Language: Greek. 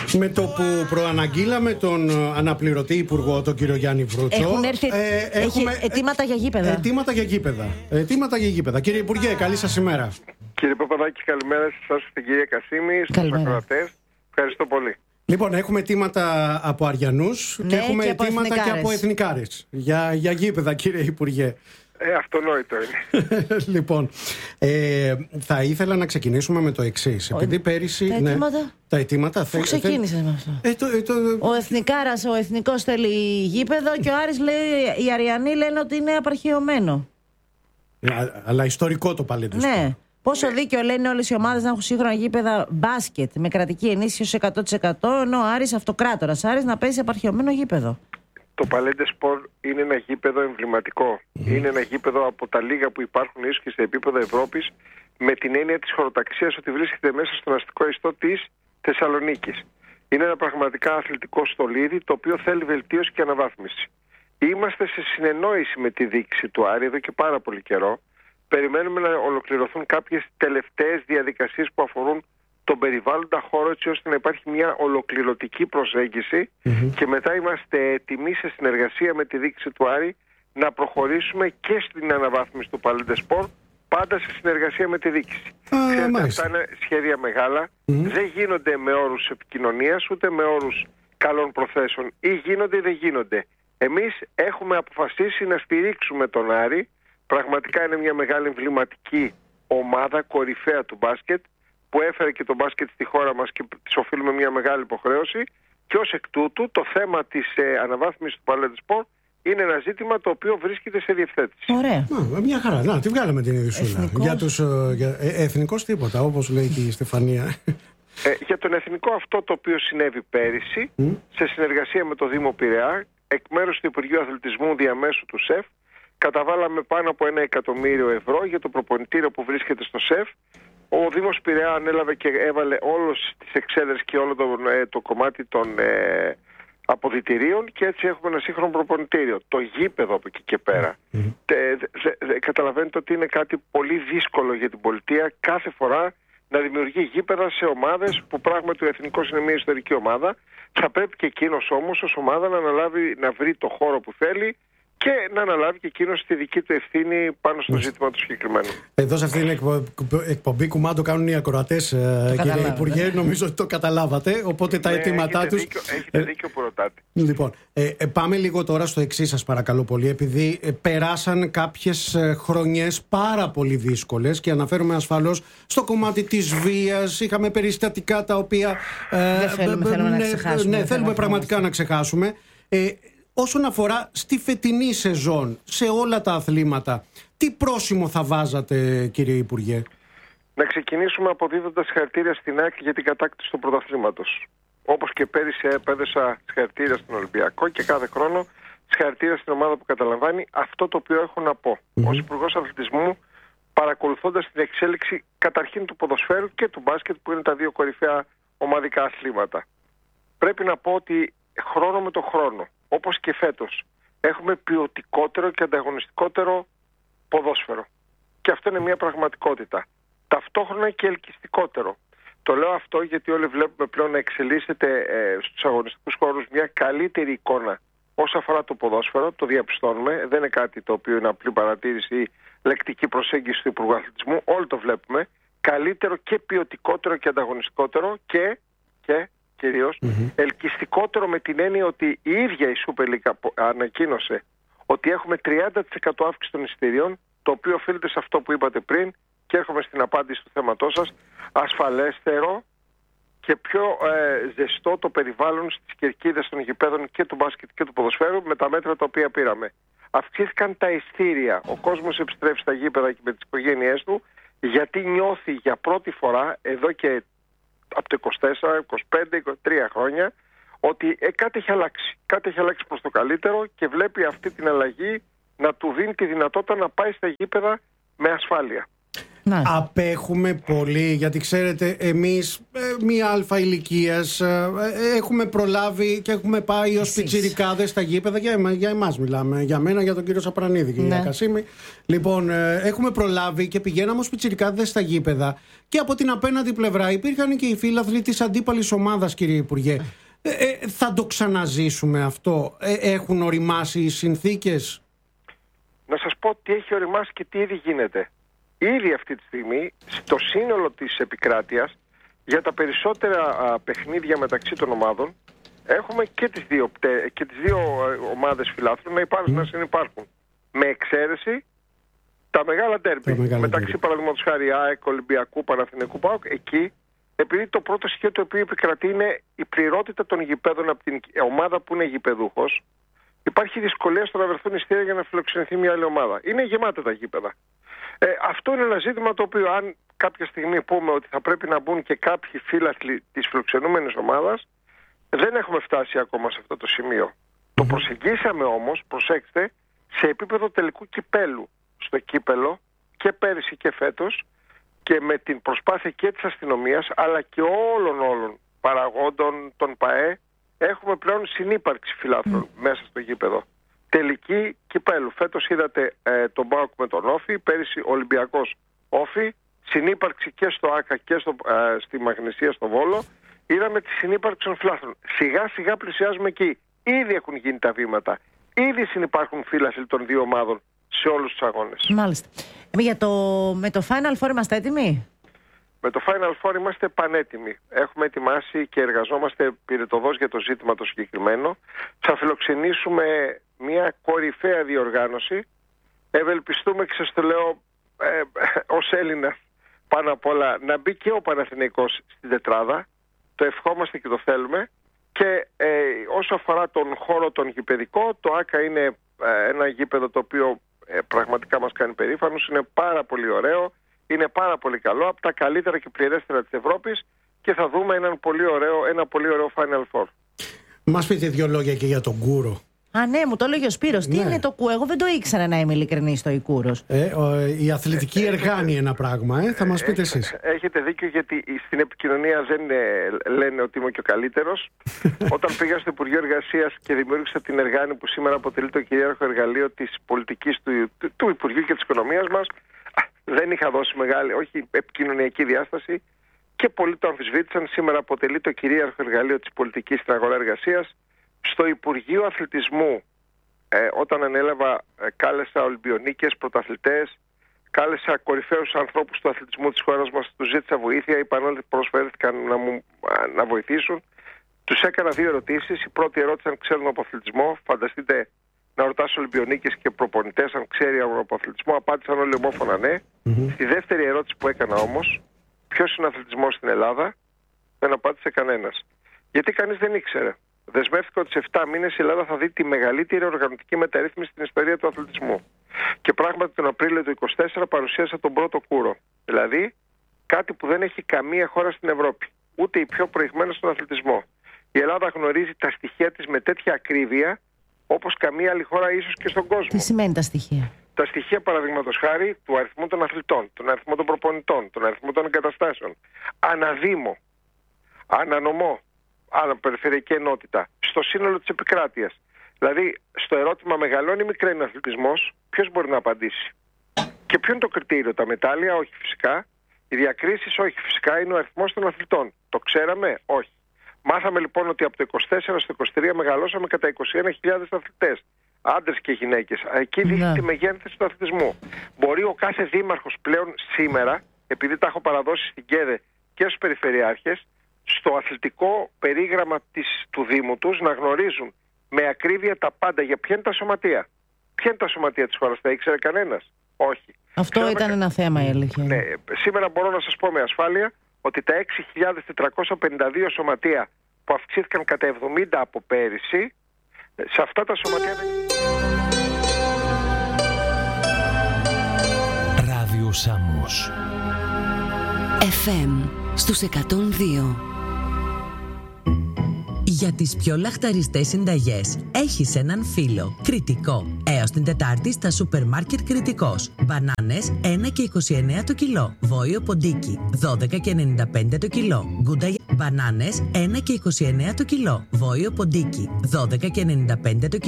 Με το που προαναγγείλαμε τον αναπληρωτή υπουργό, τον κύριο Γιάννη Βρούτσο, έχουν έρθει αιτήματα για γήπεδα. Αιτήματα για γήπεδα. Κύριε Υπουργέ, καλή σας ημέρα. Κύριε Παπαδάκη, καλημέρα σε εσάς, στην κυρία Κασίμη, στους ακροατές. Ευχαριστώ πολύ. Λοιπόν, έχουμε αιτήματα από Αριανούς και έχουμε αιτήματα και από εθνικάρες για γήπεδα, κύριε Υπουργέ. Αυτονόητο είναι. Λοιπόν, θα ήθελα να ξεκινήσουμε με το εξής. Επειδή πέρυσι. Τα αιτήματα. Πού ξεκίνησες με αυτό? Ο εθνικάρας, ο εθνικός θέλει γήπεδο και ο Άρης λέει, οι Αριανοί λένε ότι είναι απαρχαιωμένο. Αλλά ιστορικό το Παλέντες. Ναι. Πόσο δίκαιο λένε όλες οι ομάδες να έχουν σύγχρονα γήπεδα μπάσκετ με κρατική ενίσχυση 100%, ενώ ο Άρης, αυτοκράτορας Άρης, να παίζει απαρχαιωμένο γήπεδο. Το Παλέντες Σπορ είναι ένα γήπεδο εμβληματικό. Είναι ένα γήπεδο από τα λίγα που υπάρχουν ίσως και σε επίπεδο Ευρώπης, με την έννοια της χωροταξίας ότι βρίσκεται μέσα στον αστικό ιστό της Θεσσαλονίκης. Είναι ένα πραγματικά αθλητικό στολίδι, το οποίο θέλει βελτίωση και αναβάθμιση. Είμαστε σε συνεννόηση με τη διοίκηση του Άρη εδώ και πάρα πολύ καιρό. Περιμένουμε να ολοκληρωθούν κάποιες τελευταίες διαδικασίες που αφορούν τον περιβάλλοντα χώρο, έτσι ώστε να υπάρχει μια ολοκληρωτική προσέγγιση και μετά είμαστε έτοιμοι σε συνεργασία με τη διοίκηση του Άρη να προχωρήσουμε και στην αναβάθμιση του Παλέντες Σπορ, πάντα σε συνεργασία με τη διοίκηση. Αυτά είναι σχέδια μεγάλα, δεν γίνονται με όρους επικοινωνίας ούτε με όρους καλών προθέσεων, ή γίνονται ή δεν γίνονται. Εμείς έχουμε αποφασίσει να στηρίξουμε τον Άρη. Πραγματικά είναι μια μεγάλη εμβληματική ομάδα, κορυφαία του μπάσκετ, που έφερε και το μπάσκετ στη χώρα μας και της οφείλουμε μια μεγάλη υποχρέωση, και ως εκ τούτου το θέμα της αναβάθμισης του Παλέντες Σπορ είναι ένα ζήτημα το οποίο βρίσκεται σε διευθέτηση. Ωραία. Μια χαρά. Να, τη βγάλαμε την ειδησούλα. Για τους εθνικός τίποτα, όπως λέει και η Στεφανία. Για τον εθνικό, αυτό το οποίο συνέβη πέρυσι, σε συνεργασία με το Δήμο Πειραιά, εκ μέρους του Υπουργείου Αθλητισμού διαμέσου του ΣΕΦ, καταβάλαμε πάνω από 1 εκατομμύριο ευρώ για το προπονητήριο που βρίσκεται στο ΣΕΦ. Ο Δήμος Πειραιά ανέλαβε και έβαλε όλες τις εξέδρες και όλο το κομμάτι των αποδυτηρίων, και έτσι έχουμε ένα σύγχρονο προπονητήριο. Το γήπεδο από εκεί και πέρα. Καταλαβαίνετε ότι είναι κάτι πολύ δύσκολο για την πολιτεία κάθε φορά να δημιουργεί γήπεδα σε ομάδες που πράγματι ο Εθνικός είναι μια ιστορική ομάδα. Θα πρέπει και εκείνος όμως ως ομάδα να αναλάβει, να βρει το χώρο που θέλει και να αναλάβει και εκείνος τη δική του ευθύνη πάνω στο ζήτημα του συγκεκριμένου. Εδώ σε αυτή την εκπομπή κουμάντο κάνουν οι ακροατές, κύριε Υπουργέ. Νομίζω ότι το καταλάβατε. Οπότε τα αιτήματά τους. Έχετε δίκιο που ρωτάτε. Λοιπόν, πάμε λίγο τώρα στο εξής, σας παρακαλώ πολύ. Επειδή περάσαν κάποιες χρονιές πάρα πολύ δύσκολες και αναφέρομαι ασφαλώς στο κομμάτι της βίας. Είχαμε περιστατικά τα οποία θέλουμε πραγματικά να ξεχάσουμε. Όσον αφορά στη φετινή σεζόν, σε όλα τα αθλήματα, τι πρόσημο θα βάζατε, κύριε Υπουργέ? Να ξεκινήσουμε αποδίδοντας συγχαρητήρια στην ΑΕΚ για την κατάκτηση του πρωταθλήματος. Όπως και πέρυσι επέδεσα συγχαρητήρια στον Ολυμπιακό, και κάθε χρόνο συγχαρητήρια στην ομάδα που καταλαμβάνει. Αυτό το οποίο έχω να πω ως Υπουργός Αθλητισμού, παρακολουθώντας την εξέλιξη καταρχήν του ποδοσφαίρου και του μπάσκετ, που είναι τα δύο κορυφαία ομαδικά αθλήματα, πρέπει να πω ότι χρόνο με το χρόνο, όπως και φέτος, έχουμε ποιοτικότερο και ανταγωνιστικότερο ποδόσφαιρο. Και αυτό είναι μια πραγματικότητα. Ταυτόχρονα και ελκυστικότερο. Το λέω αυτό γιατί όλοι βλέπουμε πλέον να εξελίσσεται στους αγωνιστικούς χώρους μια καλύτερη εικόνα όσον αφορά το ποδόσφαιρο. Το διαπιστώνουμε. Δεν είναι κάτι το οποίο είναι απλή παρατήρηση ή λεκτική προσέγγιση του Υπουργού Αθλητισμού. Όλοι το βλέπουμε. Καλύτερο και ποιοτικότερο και ανταγωνιστικότερο και κυρίως ελκυστικότερο, με την έννοια ότι η ίδια η Super League ανακοίνωσε ότι έχουμε 30% αύξηση των εισιτηρίων, το οποίο οφείλεται σε αυτό που είπατε πριν, και έρχομαι στην απάντηση του θέματός σας, ασφαλέστερο και πιο ζεστό το περιβάλλον στις κερκίδες των γηπέδων και του μπάσκετ και του ποδοσφαίρου, με τα μέτρα τα οποία πήραμε. Αυξήθηκαν τα ειστήρια, ο κόσμος επιστρέφει στα γήπεδα και με τις οικογένειές του, γιατί νιώθει για πρώτη φορά εδώ και από το 24, 25, 23 χρόνια ότι κάτι έχει αλλάξει. Κάτι έχει αλλάξει προς το καλύτερο, και βλέπει αυτή την αλλαγή να του δίνει τη δυνατότητα να πάει στα γήπεδα με ασφάλεια. Απέχουμε πολύ, γιατί ξέρετε, εμείς μία αλφα ηλικίας έχουμε προλάβει και έχουμε πάει ως πιτσιρικάδες στα γήπεδα. Για εμάς μιλάμε, για μένα, για τον κύριο Σαπρανίδη και για Κασίμη. Λοιπόν, έχουμε προλάβει και πηγαίναμε ως πιτσιρικάδες στα γήπεδα και από την απέναντι πλευρά υπήρχαν και οι φίλαθλοι της αντίπαλης ομάδας, κύριε Υπουργέ. Θα το ξαναζήσουμε αυτό? Έχουν οριμάσει οι συνθήκες? Να σας πω τι έχει οριμάσει και τι ήδη γίνεται. Ήδη αυτή τη στιγμή στο σύνολο της επικράτειας για τα περισσότερα παιχνίδια μεταξύ των ομάδων έχουμε και τις δύο ομάδες φιλάθλων να συνυπάρχουν. Με εξαίρεση τα μεγάλα ντέρμπι μεταξύ παραδείγματος χάρη ΑΕΚ, Ολυμπιακού, Παναθηναϊκού, ΠΑΟΚ. Εκεί, επειδή το πρώτο στοιχείο το οποίο επικρατεί είναι η πληρότητα των γηπέδων από την ομάδα που είναι γηπεδούχος, υπάρχει δυσκολία στο να βρεθούν ειστήρια για να φιλοξενηθεί μια άλλη ομάδα. Είναι γεμάτα τα γήπεδα. Αυτό είναι ένα ζήτημα το οποίο, αν κάποια στιγμή πούμε ότι θα πρέπει να μπουν και κάποιοι φίλαθλοι της φιλοξενούμενης ομάδας, δεν έχουμε φτάσει ακόμα σε αυτό το σημείο. Το προσεγγίσαμε όμως, προσέξτε, σε επίπεδο τελικού κυπέλου. Στο κύπελο και πέρυσι και φέτος, και με την προσπάθεια και της αστυνομίας αλλά και όλων παραγόντων των ΠΑΕ, έχουμε πλέον συνύπαρξη φιλάθλων μέσα στο γήπεδο. Τελική κυπέλου. Φέτος είδατε τον ΠΑΟΚ με τον Όφη, πέρυσι Ολυμπιακός Όφη, συνύπαρξη και στο ΆΚΑ και στη Μαγνησία στο Βόλο. Είδαμε τη συνύπαρξη των φιλάθλων. Σιγά σιγά πλησιάζουμε εκεί. Ήδη έχουν γίνει τα βήματα. Ήδη συνυπάρχουν φίλαθλοι των δύο ομάδων σε όλους τους αγώνες. Μάλιστα. Με το Final Four είμαστε έτοιμοι? Με το Final Four είμαστε πανέτοιμοι. Έχουμε ετοιμάσει και εργαζόμαστε πυρετοδός για το ζήτημα το συγκεκριμένο. Θα φιλοξενήσουμε μια κορυφαία διοργάνωση. Ευελπιστούμε, και σας το λέω ως Έλληνας πάνω απ' όλα, να μπει και ο Παναθηναϊκός στην τετράδα. Το ευχόμαστε και το θέλουμε. Και όσο αφορά τον χώρο τον γηπεδικό, το ΆΚΑ είναι ένα γήπεδο το οποίο πραγματικά μας κάνει περήφανος. Είναι πάρα πολύ ωραίο, είναι πάρα πολύ καλό, από τα καλύτερα και πληρέστερα της Ευρώπης, και θα δούμε ένα πολύ ωραίο Final Four. Μας πείτε δύο λόγια και για τον Κούρο? Ναι, μου το έλεγε ο Σπύρος. Τι είναι το Κούρο? Εγώ δεν το ήξερα, να είμαι ειλικρινής, το Κούρος. Η αθλητική εργάνη ένα πράγμα, θα μας πείτε εσείς. Έχετε δίκιο, γιατί στην επικοινωνία δεν λένε ότι είμαι και ο καλύτερος. Όταν πήγα στο Υπουργείο Εργασίας και δημιούργησα την εργάνη που σήμερα αποτελεί το κυρίαρχο εργαλείο της πολιτικής του Υπουργείου και της οικονομίας μας, δεν είχα δώσει μεγάλη, όχι επικοινωνιακή διάσταση, και πολλοί το αμφισβήτησαν. Σήμερα αποτελεί το κυρίαρχο εργαλείο της πολιτικής στην αγορά εργασίας. Στο Υπουργείο Αθλητισμού, όταν ανέλαβα, κάλεσα Ολυμπιονίκες, πρωταθλητές, κάλεσα κορυφαίους ανθρώπους του αθλητισμού της χώρας μας, τους ζήτησα βοήθεια, είπαν όλοι προσφέρθηκαν να βοηθήσουν. Τους έκανα δύο ερωτήσεις. Η πρώτη ερώτηση, αν ξέρουν από αθλητισμό. Φανταστείτε να ρωτάς Ολυμπιονίκες και προπονητές αν ξέρει από αθλητισμό. Απάντησαν όλοι ομόφωνα ναι. Στη δεύτερη ερώτηση που έκανα όμως, ποιος είναι ο αθλητισμός στην Ελλάδα, δεν απάντησε κανένας. Γιατί κανείς δεν ήξερε. Δεσμεύτηκα ότι σε 7 μήνες η Ελλάδα θα δει τη μεγαλύτερη οργανωτική μεταρρύθμιση στην ιστορία του αθλητισμού. Και πράγματι τον Απρίλιο του 2024 παρουσίασα τον πρώτο Κούρο. Δηλαδή κάτι που δεν έχει καμία χώρα στην Ευρώπη. Ούτε η πιο προηγμένη στον αθλητισμό. Η Ελλάδα γνωρίζει τα στοιχεία της με τέτοια ακρίβεια όπως καμία άλλη χώρα ίσως και στον κόσμο. Τι σημαίνει τα στοιχεία? Τα στοιχεία, παραδείγματος χάρη, του αριθμού των αθλητών, τον αριθμό των προπονητών, τον αριθμό των εγκαταστάσεων, αναδήμο, ανανομό, αναπεριφερειακή ενότητα, στο σύνολο της επικράτειας. Δηλαδή, στο ερώτημα μεγαλώνει ή μικραίνει ο αθλητισμός, ποιος μπορεί να απαντήσει? Και ποιο είναι το κριτήριο? Τα μετάλλια? Όχι φυσικά. Οι διακρίσεις? Όχι φυσικά. Είναι ο αριθμός των αθλητών. Το ξέραμε? Όχι. Μάθαμε λοιπόν ότι από το 24 στο 23 μεγαλώσαμε κατά 21.000 αθλητές. Άντρες και γυναίκες. Εκεί δείχνει τη μεγέθυνση του αθλητισμού. Μπορεί ο κάθε δήμαρχος πλέον σήμερα, επειδή τα έχω παραδώσει στην ΚΕΔΕ και στους περιφερειάρχες, στο αθλητικό περίγραμμα του Δήμου τους να γνωρίζουν με ακρίβεια τα πάντα. Για ποια είναι τα σωματεία? Ποια είναι τα σωματεία της χώρας? Τα ήξερε κανένας? Όχι. Αυτό ήταν ένα θέμα, η αλήθεια. Ναι, σήμερα μπορώ να σας πω με ασφάλεια ότι τα 6.452 σωματεία που αυξήθηκαν κατά 70 από πέρυσι, σε αυτά τα σωματεία δεν... Ράδιο Σάμος FM στους 102. Για τις πιο λαχταριστές συνταγές έχεις έναν φίλο. Κρητικό. Έως την Τετάρτη στα σούπερ μάρκετ Κρητικός. Μπανάνες 1,29 το κιλό. Βόηο ποντίκι 12,95 το κιλό. Γκούντα μπανάνες 1,29 το κιλό. Βόηο ποντίκι 12,95 το κιλό.